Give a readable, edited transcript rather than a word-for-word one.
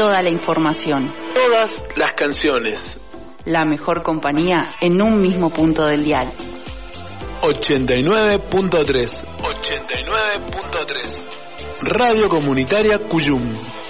toda la información. Todas las canciones. La mejor compañía en un mismo punto del dial. 89.3. Radio Comunitaria Cuyum.